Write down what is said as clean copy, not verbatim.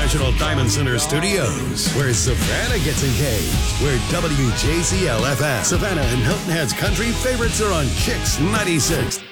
National Diamond Center Studios, where Savannah gets engaged, where WJCL-FM Savannah and Hilton Head's country favorites are on Chicks 96.